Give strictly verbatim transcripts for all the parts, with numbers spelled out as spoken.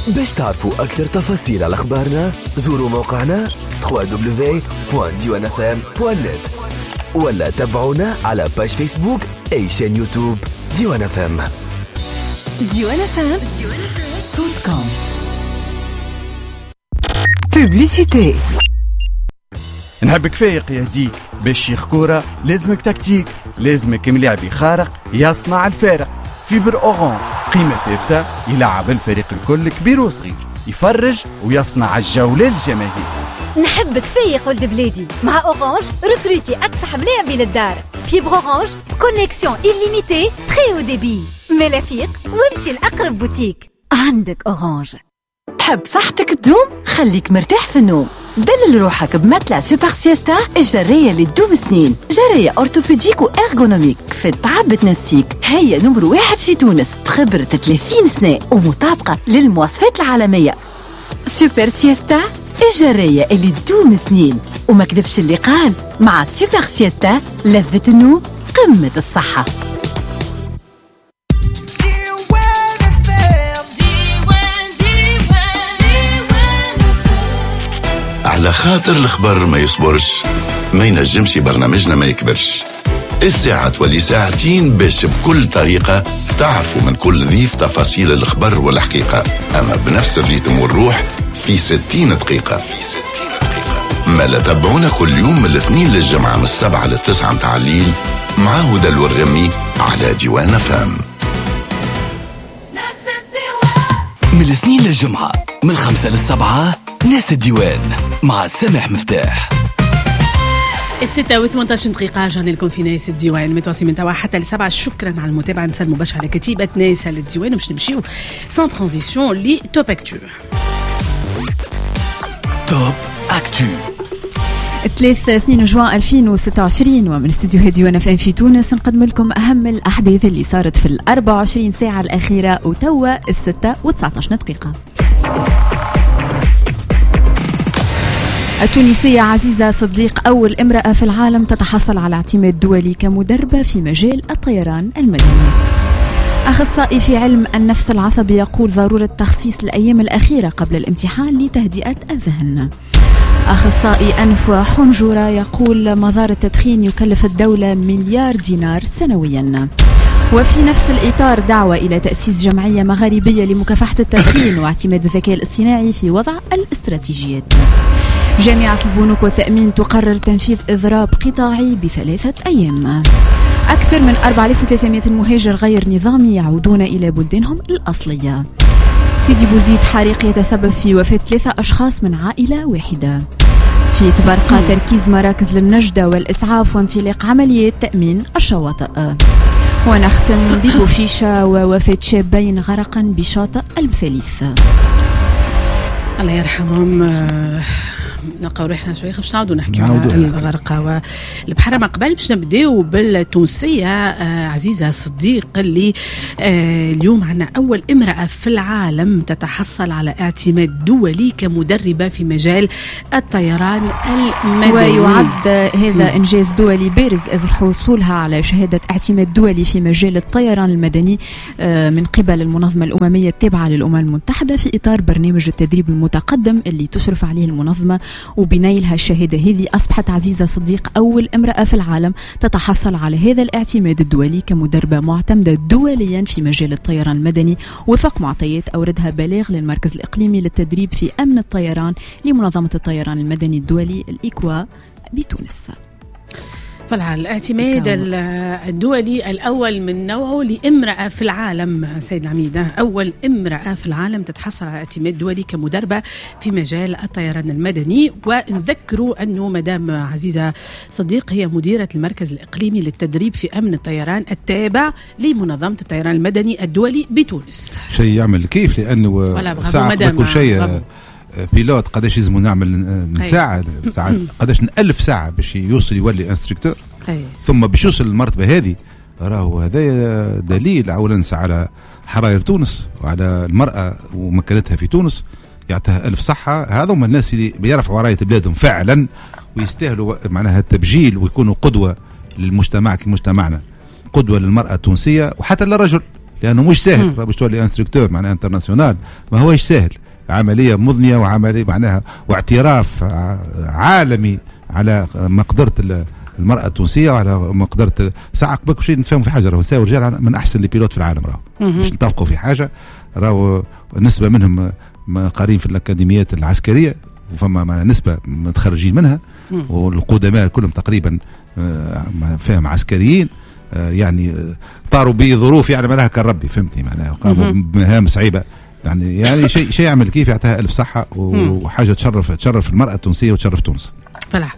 باش تعرفوا أكثر تفاصيل على أخبارنا زوروا موقعنا دبليو دبليو دبليو دوت ديوان اف ام دوت نت ولا تابعونا على باج فيسبوك أي شان يوتيوب ديوان اف ام. ديوان اف ام صوتكم. بوبليسيتي. نحبك فايق يهديك باش يخكورة لازمك تكتيك، لازمك ملاعبي خارق يصنع الفارق. فيبر أورانج قيمة ثابتة يلعب الفريق الكل كبير وصغير، يفرج ويصنع الجولة للجماهير. نحبك فايق ولد بلادي، مع أورانج ركروتي أكسح ملاعبي للدار. فيبر أورانج كونيكسيون إليميتي تري أو ديبي. ملافيق وامشي لأقرب بوتيك. عندك أورانج. تحب صحتك تدوم؟ خليك مرتاح في النوم. دلل روحك بمتلة سوبر سيستا الجرية اللي تدوم سنين. جرية أورتوبيديك وإرغونوميك في التعب بتنسيك. هي نمر واحد في تونس بخبرة ثلاثين سنة ومطابقة للمواصفات العالمية. سوبر سيستا الجرية اللي تدوم سنين. وما كذبش اللي قال، مع سوبر سيستا لذة النوم قمة الصحة. على خاطر الخبر ما يصبرش، ما ينجمش برنامجنا ما يكبرش. الساعة تولي ساعتين باش بكل طريقة تعرفوا من كل ضيف تفاصيل الخبر والحقيقة، أما بنفس الريتم والروح في ستين دقيقة. ما لا تابعونا كل يوم من الاثنين للجمعة من السبعة للتسعة متاع الليل مع هدى الورمي على ديوان فام. من الاثنين للجمعة من الخمسة للسبعة ناس الديوان مع سامح مفتاح. الستة وثمانية عشر دقيقة رجعنا لكم في ناس الديوان متواصل من توا حتى لسبعة. شكرا على المتابعة. نسلموا باش على كتيبة ناس الديوان ومش نمشيو سان ترانزيسيون لتوب اكتو. توب اكتو ثلاثة اثنين جوان ألفين وستة وعشرين، ومن استديو ديوان اف ام في تونس نقدم لكم أهم الأحداث اللي صارت في الأربع وعشرين ساعة الأخيرة، وتوا الستة وتسعة عشر دقيقة. التونسية عزيزة صديق أول امرأة في العالم تتحصل على اعتماد دولي كمدربة في مجال الطيران المدني. أخصائي في علم النفس العصبي يقول ضرورة تخصيص الأيام الأخيرة قبل الامتحان لتهدئة الذهن. أخصائي أنف وحنجرة يقول مضار التدخين يكلف الدولة مليار دينار سنويا. وفي نفس الإطار دعوة إلى تأسيس جمعية مغاربية لمكافحة التدخين واعتماد الذكاء الاصطناعي في وضع الاستراتيجيات. جامعة البنوك والتأمين تقرر تنفيذ إضراب قطاعي بثلاثة أيام. أكثر من أربعة آلاف وثلاثمائة مهاجر غير نظامي يعودون إلى بلدانهم الأصلية. سيدي بوزيد حريق يتسبب في وفاة ثلاثة أشخاص من عائلة واحدة. في تبرقة تركيز مراكز للنجدة والإسعاف وانطلاق عمليات تأمين الشواطئ. ونختم ببوفيشة ووفاة شابين غرقا بشاطئ البثاليث. الله يرحمهم. نلقاو روحنا شويه باش نعاودوا نحكيو على الغرقه والبحر. ما قبل باش نبداو بالتونسيه عزيزه صديق اللي اليوم عندنا اول امراه في العالم تتحصل على اعتماد دولي كمدربه في مجال الطيران المدني، ويعد هذا انجاز دولي بارز اذ حصولها على شهاده اعتماد دولي في مجال الطيران المدني من قبل المنظمه الامميه التابعه للامم المتحده في اطار برنامج التدريب المتقدم اللي تشرف عليه المنظمه. وبنيلها الشهادة هذه أصبحت عزيزة صديق أول امرأة في العالم تتحصل على هذا الاعتماد الدولي كمدربة معتمدة دوليا في مجال الطيران المدني وفق معطيات أوردها بلاغ للمركز الإقليمي للتدريب في أمن الطيران لمنظمة الطيران المدني الدولي الإيكوا بتونس. فالعال الاعتماد الدولي الأول من نوعه لامرأة في العالم. سيد العميدة، أول امرأة في العالم تتحصل على اعتماد دولي كمدربة في مجال الطيران المدني. ونذكروا أنه مدام عزيزة صديق هي مديرة المركز الإقليمي للتدريب في أمن الطيران التابع لمنظمة الطيران المدني الدولي بتونس. شيء يعمل كيف، لأنه ساعة كل شيء بيلوت قداش لازم نعمل ساعة ساعات قداش ألف ساعة باش يوصل يولي انستركتور، ثم باش يوصل المرتبة هذه. راهو هذا دليل أولا على حرائر تونس وعلى المرأة ومكانتها في تونس، يعطيها ألف صحة. هذا هم الناس اللي بيرفعوا راية بلادهم فعلا ويستاهلوا معناها التبجيل ويكونوا قدوة للمجتمع كمجتمعنا، قدوة للمرأة التونسية وحتى للرجل. لانه مش سهل باش تولي انستركتور معناها انترناسيونال، ما هوش سهل، عمليه مضنيه وعمليه معناها واعتراف عالمي على مقدره المرأة التونسية وعلى مقدرة ساعة قبل شيء نتفاهم في حاجة، راهو نساو رجال من أحسن البيلوت في العالم، راهو باش نتفقوا في حاجة، راهو نسبة منهم قارين في الأكاديميات العسكرية وفما نسبة متخرجين منها، والقدماء كلهم تقريبا فاهم عسكريين، يعني طاروا بظروف يعني ما لها كالربي، فهمتني معناها، قاموا بمهام صعيبة، يعني يعني شيء شيء يعمل كيف يعطيها ألف صحة، وحاجة تشرف تشرف المرأة التونسية وتشرف تونس. فلاح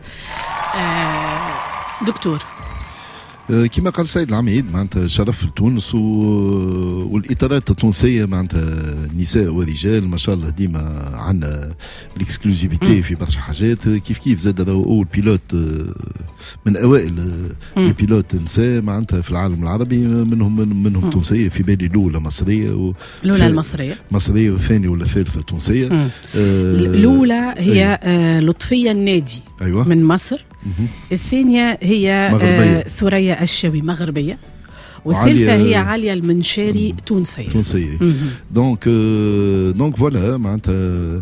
دكتور كما قال السيد العميد معناتها شرف تونس والاطارات التونسيه معناتها نساء ورجال ما شاء الله ديما عندنا الاكسكلوزيفيتي في برشا حاجات، كيف كيف زاد اول بيلوت من اوائل البيلوت نساء معناتها في العالم العربي، منهم منهم تونسيه، في بالي الاولى مصريه الاولى المصريه مصريه والثانيه ولا الثالثه تونسيه. الاولى هي آه لطفيه النادي أيوة. من مصر. الثانية هي آه ثريا الشاوي مغربية، والثالثة هي عالية المنشاري تونسية تونسية. دونك دونك فوالا معناتها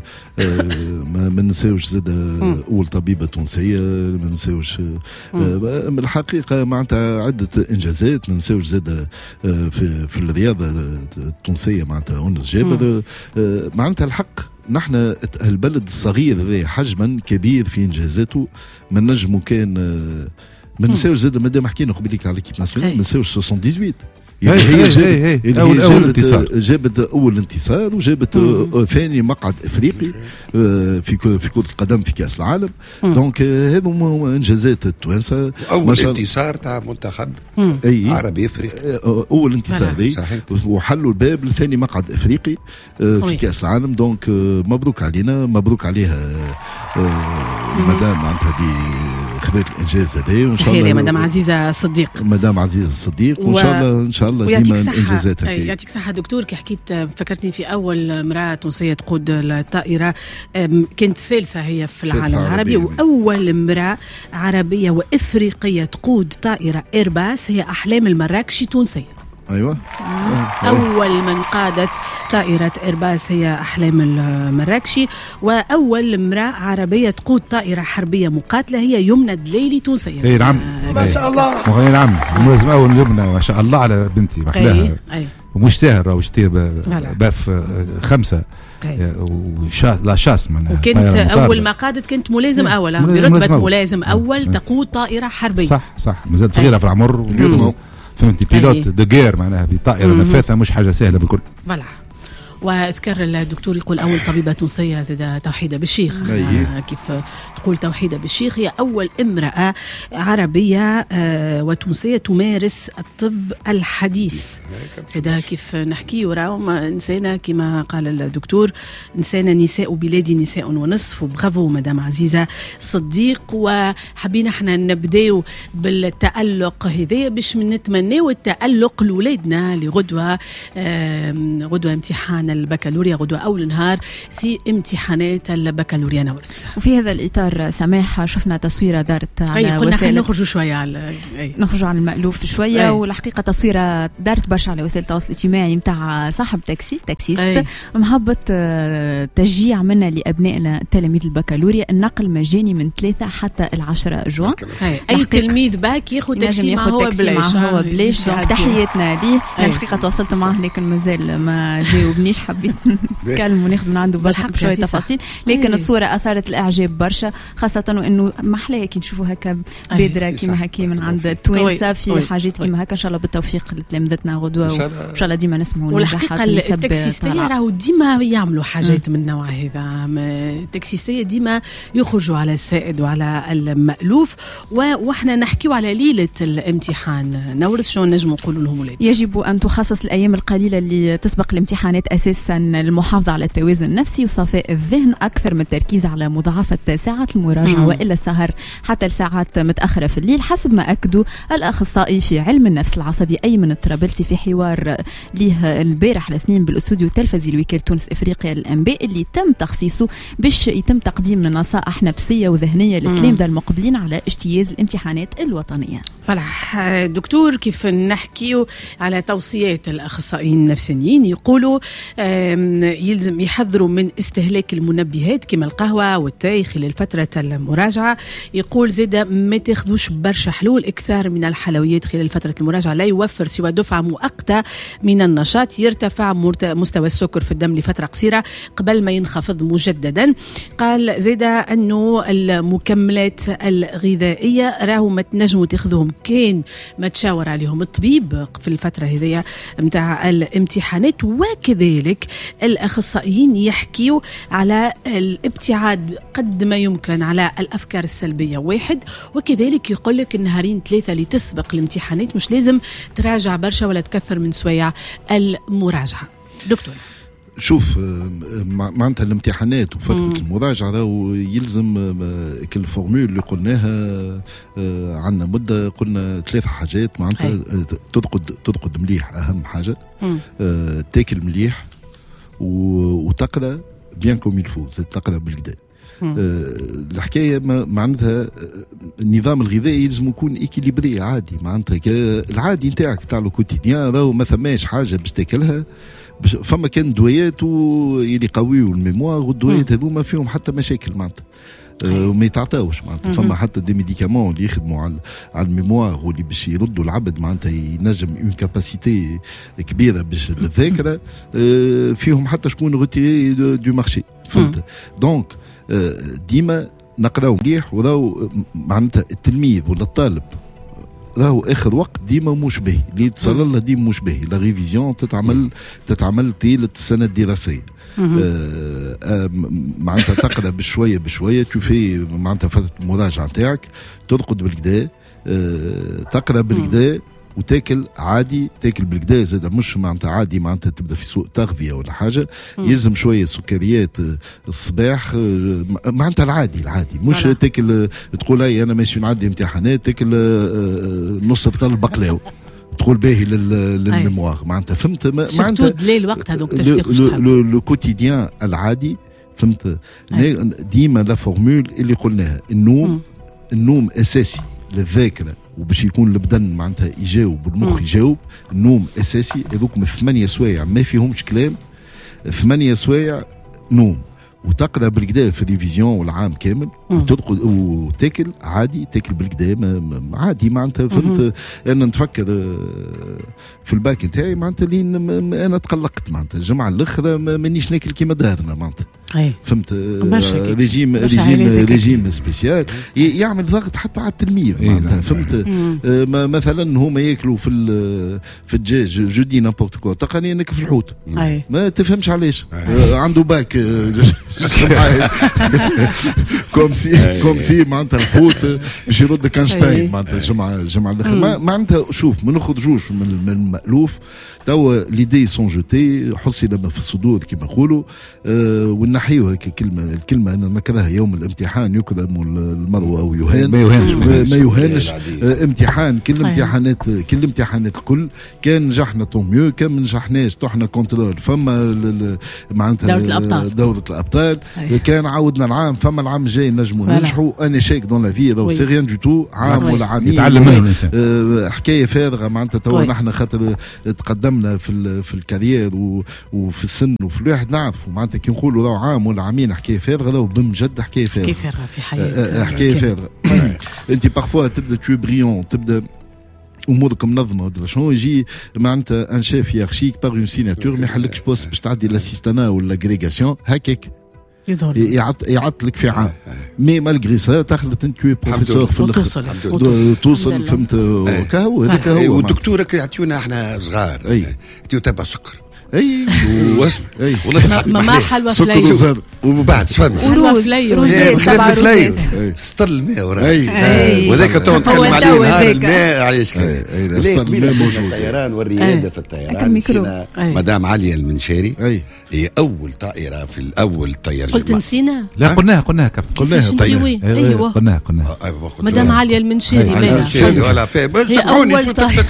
ما ننساوش زاد أول طبيبة تونسية، ما ننساوش من الحقيقة معناتها عدة إنجازات، ما ننساوش زاد في في الرياضة التونسية معناتها أنس جابر، معناتها الحق نحن البلد الصغير ذي حجما كبير في انجازاته، ما نجمو كان ما نساوش زاد مادام حكينا قبيلك على كيب ناسيونال، ما نساوش ثمانية وثمانين يعني هي جابت أول, أول انتصار، جابت أول انتصار وجابت آه ثاني مقعد إفريقي آه في في كرة القدم في كأس العالم. دونك هذو هما إنجازات التوانسة. أول انتصار تاع منتخب عربي إفريقي، أول انتصار وحلوا الباب لثاني مقعد إفريقي آه في كأس العالم. دونك آه مبروك علينا، مبروك عليها آه المدام معناتها دي خذت الإنجاز هذا، وإن شاء الله مدام عزيزة الصديق مدام عزيزة الصديق وإن شاء الله إن شاء الله ديما انجازاتها. يعطيك صحة دكتور. كي حكيت فكرتني في أول امرأة تونسية تقود الطائرة، كانت ثالثة هي في العالم العربي، وأول امرأة عربية وإفريقية تقود طائرة إيرباس هي أحلام المراكشي تونسية. أيوة. أول من قادت طائرة إيرباس هي أحلام المراكشي، وأول امرأة عربية تقود طائرة حربية مقاتلة هي يمنى دليلي تونسية. أي نعم ما شاء الله. أي نعم لازم أول يمنى ما شاء الله على بنتي محلاها، ومش سهل راهو شتير باف خمسة وشاس لا شاس منها. وكنت أول ما قادت كنت ملازم أول برتبة ملازم أول تقود طائرة حربية. صح صح مازالت صغيرة في العمر، فهمتي بيلوت دو غير معناها بطائرة نفاثة مش حاجة سهلة بالكل. فوالا. وأذكر الدكتور يقول أول طبيبة تونسية زاد توحيدة بالشيخ. آه كيف تقول توحيدة بالشيخ هي أول امرأة عربية آه وتونسية تمارس الطب الحديث. سيدا كيف نحكي وراهم نسينا كما قال الدكتور، نسينا نساء بلادي نساء ونصف، وبغافو مدام عزيزة صديق. وحبينا احنا نبداو بالتألق هذا باش نتمناو التألق لولادنا لغدوة آه غدوة امتحان البكالوريا، غدوة أول نهار في امتحانات البكالوريا نورس. وفي هذا الإطار سماحة شفنا تصويرة دارت على قلنا وسائل، نخرجوا شوية على نخرجوا على المألوف شوية. أي. والحقيقة تصويرة دارت برشا على وسائل التواصل الاجتماعي متاع صاحب تاكسي تاكسيست مهبط تشجيع منا لأبنائنا تلاميذ البكالوريا النقل مجاني من ثلاثة حتى العشرة جوان. أي تلميذ باك ياخذ تاكسي معه هو بلاش، هو بلاش. دونك تحياتنا ليه. الحقيقة تواصلت معه لكن مازال ما جاوبنيش، حبيت نتكلم وناخذ من عنده برشا شويه تفاصيل، لكن الصوره اثارت الاعجاب برشا، خاصه انه محلاها كي نشوفوا هكا بادره كيما هكا من عند التوانسه في حاجات كيما هكا. ان شاء الله بالتوفيق لتلامذتنا غدوه، وان شاء الله ديما نسمعوا والحقيقه التاكسيستيه راهو ديما يعملوا حاجات من النوع هذا. التاكسيستيه ديما يخرجوا على السائد وعلى المألوف، واحنا نحكيوا على ليله الامتحان نورس شو نجموا نقولوا لهم ولادي؟ يجب ان تخصص الايام القليله اللي تسبق الامتحانات اساسا أساسا المحافظة على التوازن النفسي وصفاء الذهن أكثر من التركيز على مضاعفة ساعات المراجعة وإلا السهر حتى لساعات متأخرة في الليل، حسب ما أكدوا الأخصائي في علم النفس العصبي أيمن الطرابلسي في حوار ليه البارح الاثنين بالاستوديو التلفزي الوكالة تونس إفريقيا الأنباء اللي تم تخصيصه باش يتم تقديم نصائح نفسية وذهنية للتلامذة المقبلين على اجتياز الامتحانات الوطنية. فلاح دكتور، كيف نحكي على توصيات الأخصائيين النفسيين، يقولوا يلزم يحذروا من استهلاك المنبهات كما القهوة والتاي خلال فترة المراجعة. يقول زيدا ما تاخذوش برشا حلول، اكثر من الحلويات خلال فترة المراجعة لا يوفر سوى دفعة مؤقتة من النشاط، يرتفع مستوى السكر في الدم لفترة قصيرة قبل ما ينخفض مجددا. قال زيدا أنه المكملات الغذائية راهو ما تنجموا تاخذوهم كان ما تشاور عليهم الطبيب في الفترة هذه متاع الامتحانات. وكذلك الأخصائيين يحكيوا على الابتعاد قد ما يمكن على الأفكار السلبية واحد، وكذلك يقول لك النهارين ثلاثة اللي تسبق الامتحانات مش لازم تراجع برشا ولا تكثر من سويع المراجعة. دكتور شوف معناتها الامتحانات وفترة المراجعة راهو يلزم كل فورمول اللي قلناها عنا مدة، قلنا ثلاث حاجات معناتها ترقد ترقد مليح أهم حاجة، تاكل مليح وتقرأ بيان كوم يلفو، تقرأ بالكدا. الحكايه معناتها النظام الغذائي لازم يكون ايكيليبري عادي، معناتها العادي نتاعك تاع لو كوتيديان راهو ما ثماش حاجه باش تاكلها. فما كان دويات اللي يقويوا الميموار والدويات هذوما فيهم حتى مشاكل معناتها وما يتعطاوش معناتها. فما حتى دي ميديكامون اللي يخدموا على على الميموار واللي باش يردوا العبد معناتها ينجم اون كاباسيتي كبيره باش الذاكره فيهم حتى شكون روتيري دو مارشي، فهمت؟ دونك ديما نقراو مليح، وراو معناتها التلميذ ولا الطالب راهو اخر وقت ديما مش باهي، اللي يتصل له ديما مش باهي. لا ريفيزيون تتعمل تتعمل طيله السنه الدراسيه، آه آه معناتها تقرا بشويه بشويه تشوفي معناتها فتره المراجعه نتاعك، ترقد بالكدا، آه تقرا بالكدا وتاكل عادي، تاكل بالكدا زاد مش معناتها عادي معناتها تبدا في سوء تغذيه ولا حاجه، يلزم شويه سكريات الصباح معناتها العادي العادي، مش أنا. تاكل تقول اي انا ماشي نعدي امتحانات تاكل نص بطل بقلاوه تقول باهي للميموار معناتها، فهمت؟ معناتها الليل وقتها دونك تاخذ لو كوتيديان العادي، فهمت؟ ديما لا فورمول اللي قلناها، النوم النوم اساسي للذاكره وباش يكون البدن معناتها يجاوب والمخ يجاوب. النوم اساسي، هذوك من ثمانية سوايع ما فيهمش كلام، ثمانية سوايع نوم، وتقرا بالكدا في الريفيزيون والعام كامل، وترقد وتاكل عادي، تاكل بالكدا عادي معناتها، فهمت؟ انا نتفكر في الباك نتاعي معناتها لين انا تقلقت معناتها الجمعه الاخرى مانيش ناكل كيما دارنا معناتها، فهمت؟ ريجيم ريجيم ريجيم سبيسيال يعمل ضغط حتى على التلميذ معناتها، فهمت؟ مثلا هما ياكلوا في في الدجاج جودي نابورت كوا، تلقاني ناكل في الحوت، ما تفهمش علاش، عنده باك كوم سي كوم سي معناتها الحوت باش يرد كانشتاين معناتها الجمعه الجمعه الاخرى معناتها. شوف ما نخرجوش من المألوف، توا ليدي سون جوتي، حصل ما في الصدور كما نقولوا، أه ونحيوها ككلمه، الكلمه انا نكرهها يوم الامتحان يكرم المرء او يهان، ما يهانش ما يهانش أه امتحان، كل الامتحانات كل الامتحانات الكل كان نجحنا طون ميو، كان ما نجحناش طحنا كونترول، فما معناتها دورة الابطال دورة الابطال كان عاودنا العام، فما العام الجاي نجموا ننجحوا. انا شاك دون لا في سي ريان دو تو، عام ولا عامين يتعلم منه الانسان، أه حكايه فارغه معناتها. توا نحن خاطر تقدمنا في في الكارير وفي السن وفي الواحد نعرفوا معناتها كي نقولوا راهو عام ولا عامين حكايه فارغه، راهو بمجد حكايه فارغه، حكايه فارغه في حياه حكايه فارغه. انت بارفوا تبدا تو بريون، تبدا امورك منظمه ودرا شنو، يجي معناتها ان شيف يارشيك باغ اون سيناتور ما يحلكش بوست باش تعدي لاسيستانا ولا اغريغاسيون هكاك، يعط يعط لك في عام، مي مالغري سا تخلط انت بروفيسور في الاخر توصل توصل فهمت؟ كهو هذاك هو. والدكتور يعطيونا احنا صغار اي تبع سكر اي واسم اي والله ما حلوه سكر وزهر وبعد فما وروز روزات سبعة روزات سطر الماء وذاك تو نتكلم عليه نهار الماء علاش كذا سطر الماء موجود الطيران والرياده في الطيران مدام عليا المنشاري هي اول طائره في الاول طيار قلت نسينا لا قلناها قلناها قلناها طيب ايوه قلناها قلناها مدام عليا المنشاري ولا في اول طائره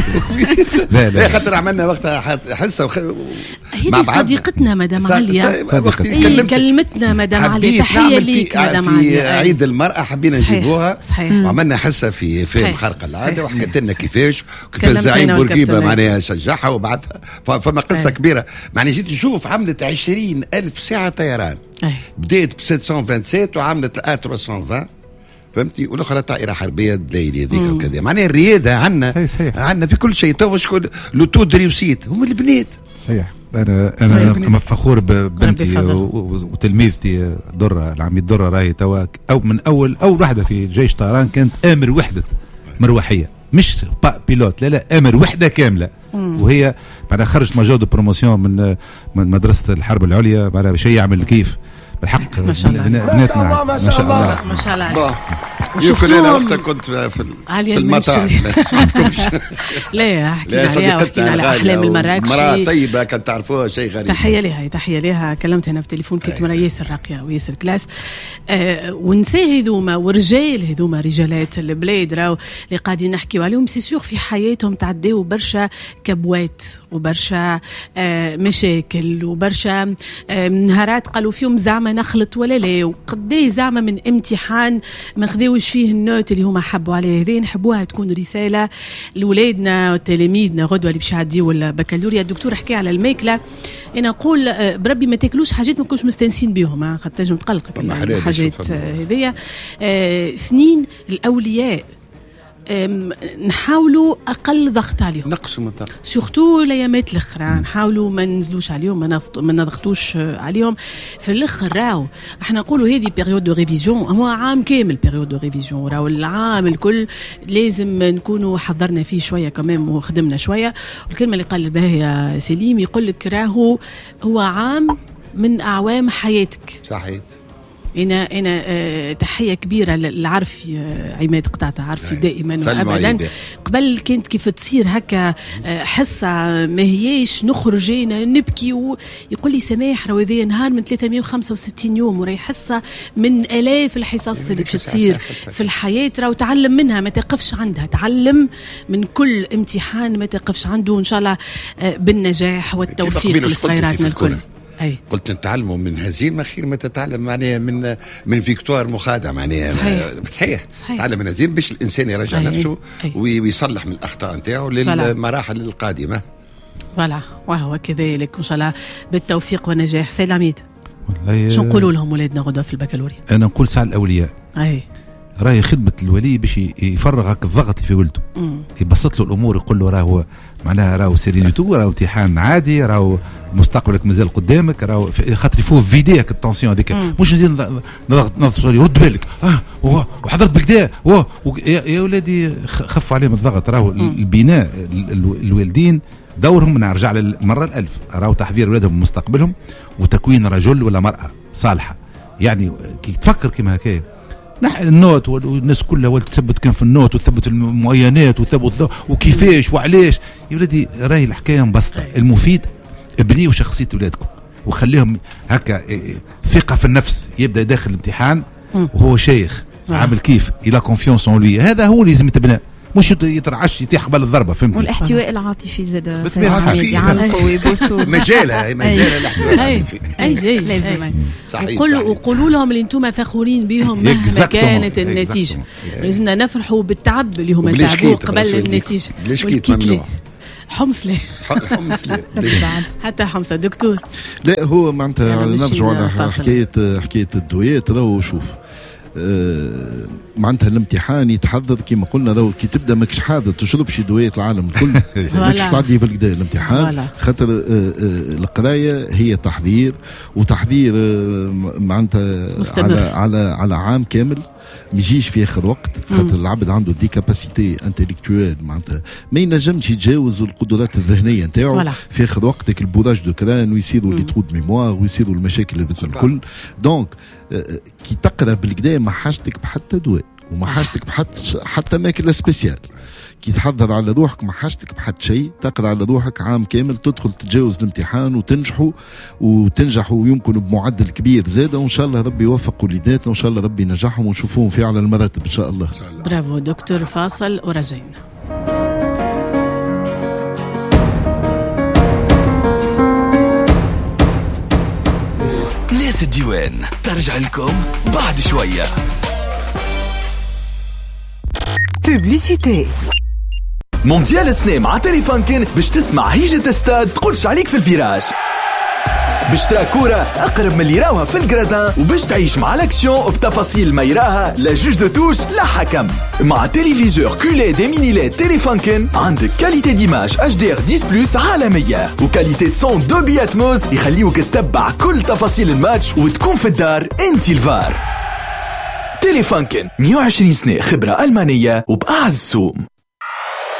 لا لا خاطر عملنا وقتها حصه هي صديقتنا مدام عليا كلمتنا مدام عليا تحيه ليك مدام عليا في عيد المرأة حبينا نجيبوها وعملنا حصة في فيلم خارق العادة وحكت لنا كيفاش وكيفاش زعيم بورقيبة معناها شجعها وبعثها فما قصة كبيرة معناها جيت نشوف عملت عشرين ألف ساعة طيران بديت ب سبعمية وسبعين وعملت الآ ثلاثمية وعشرين فهمتي والاخرى طائره حربيه دليلي هذيك وكذا معناها الرياده عندنا عندنا في كل شيء تو شكون لو تو دريوسيت هم البنات صحيح انا انا فخور ببنتي وتلميذتي دره العميد دره راهي توا او من اول اول واحده في جيش طيران كانت امر وحده مروحيه مش بيلوت لا لا امر وحده كامله مم. وهي بعد خرجت ماجور دو بروموسيون من من مدرسه الحرب العليا بعد باش يعمل كيف بالحق ما شاء الله بناتنا ما شاء الله ما شاء الله يمكن انا وقتها كنت في, في المطار ما عندكمش لا حكينا عليها وحكينا على احلام المراكشي مرأة طيبه كانت تعرفوها شيء غريب تحيه لها تحيه لها كلمت انا في التليفون كنت مرة ياسر راقيه وياسر كلاس آه ونساء هذوما ورجال هذوما رجالات البلاد راهو اللي قاعدين نحكيو عليهم سي سور في حياتهم تعداو برشا كبوات وبرشا آه مشاكل وبرشا آه نهارات قالوا فيهم زعما نخلط ولا لا وقداي زعما من امتحان ما خذوش فيه النوت اللي هما حبوا عليه هذه نحبوها تكون رساله لاولادنا وتلاميذنا غدوه اللي باش يعديوا البكالوريا. الدكتور حكى على الماكله انا نقول بربي ما تاكلوش حاجات ما تكونوش مستانسين بهم خاطر تنجم تقلقك الحاجات هذيا. اثنين الاولياء نحاولوا اقل ضغط عليهم نقصوا من الضغط سورتو الايامات الاخرى نحاولوا ما ننزلوش عليهم ما نضغطوش عليهم في الاخر. راهو احنا نقولوا هذه بيريود دو ريفيزيون هو عام كامل بيريود دو ريفيزيون راهو العام الكل لازم نكونوا حضرنا فيه شويه كمان وخدمنا شويه. والكلمه اللي قال بها يا سليم يقول لك راهو هو عام من اعوام حياتك صحيح. انا انا أه تحيه كبيره للعرفي أه عماد قطعت عرفي دائما وابدا قبل كانت كيف تصير هكا أه حصه ما هياش نخرج انا نبكي ويقول لي سماح راهو هذا نهار من ثلاثمية وخمسة وستين يوم وراهي حصه من الاف الحصص اللي باش تصير في الحياه راهو تعلم منها ما تقفش عندها تعلم من كل امتحان ما تقفش عنده وان شاء الله أه بالنجاح والتوفيق لصغيراتنا الكل. أي. قلت نتعلموا من هزيمه خير ما تتعلم معناها من من فيكتوار مخادع معناها صحيح. صحيح تعلم من هزيمه باش الانسان يرجع أي. نفسه أي. ويصلح من الاخطاء نتاعو للمراحل القادمه. فوالا وهو كذلك ان شاء الله بالتوفيق والنجاح. سيد العميد شو نقولوا لهم ولادنا غدوه في البكالوريا؟ انا نقول ساعه الاولياء اي راهي خدمه الولي باش يفرغ هك الضغط في ولده يبسط له الامور يقول له راهو معناها راهو سيرينيتو راهو امتحان عادي راهو مستقبلك مازال قدامك راهو خاطر يفوت فيديك التنسيون هذيك مش نزيد نضغط نضغط رد بالك اه وحضرت بالكدا يا ولادي خفوا عليهم الضغط راهو البناء الوالدين دورهم نرجع للمره الالف راهو تحضير اولادهم مستقبلهم وتكوين رجل ولا مراه صالحه يعني كي تفكر كيما هكايا نحن النوت والناس كلها ولت تثبت كان في النوت وتثبت المعينات وتثبت وكيفاش وعليش يا ولدي راهي الحكايه مبسطه. المفيد ابنيوا شخصيه اولادكم وخليهم هكا ثقه في النفس يبدا داخل الامتحان وهو شيخ عامل كيف الى كونفيونس اون لوي هذا هو اللي لازم يتبنى مش يترعش يطيح قبل الضربه فهمت. والاحتواء العاطفي زاد يعلقوا ويبوسوا مجالها مجالها الاحتواء العاطفي اي لازم يقولوا وقولوا لهم اللي انتم فخورين بهم مهما كانت النتيجه لازمنا نفرحوا بالتعب اللي هم تعبوه قبل النتيجه. والكيت ممنوع حمص لا حمص لا حتى حمص دكتور. لا هو معناتها نرجعوا على حكايه حكايه الدويات راهو شوف آه معناتها الامتحان يتحضر كما قلنا ذو كي تبدا ماكش حاضر تشربش دويات العالم الكل ماكش تعدي بالكدا الامتحان خاطر آه آه القرايه هي تحضير وتحضير آه معناتها على على على عام كامل ما يجيش في اخر وقت خاطر العبد عنده دي كاباسيتي انتليكتويل معناتها ما ينجمش يتجاوز القدرات الذهنيه نتاعو في اخر وقت البوراج دو كران ويصيروا لي ترو دو ميموار ويصيروا المشاكل هذوك الكل دونك كي تقرا بالكدا ما حاجتك بحتى دواء وما حاجتك بحتى حتى ماكله سبيسيال كي تحضر على روحك ما حاجتك بحد شيء تقرا على روحك عام كامل تدخل تتجاوز الامتحان وتنجحوا وتنجحوا ويمكن بمعدل كبير زاده وان شاء الله ربي يوفق وليداتنا وان شاء الله ربي ينجحهم ونشوفوهم في اعلى المراتب ان شاء الله. برافو دكتور فاصل ورجعنا. ناس الديوان ترجع لكم بعد شويه. بوبليسيتي. مونديال سنة مع تيليفانكن باش تسمع هيجة استاد تقولش عليك في الفيراج، باش ترى كورة أقرب من اللي راوها في الجرادان، وباش تعيش مع الأكسيون بتفاصيل ما يراها لا جوج دو توش لا حكم. مع تيليفيزور كولي دي ميني ليد تيليفانكن عندك كاليتي ديماج اتش دي ار عشرة بلس عالمية وكاليتي صون دولبي اتموس يخليوك تتبع كل تفاصيل الماتش وتكون في الدار انتي الفار. تيليفانكن مية وعشرين سنة خبرة ألمانية وبأعز سوم.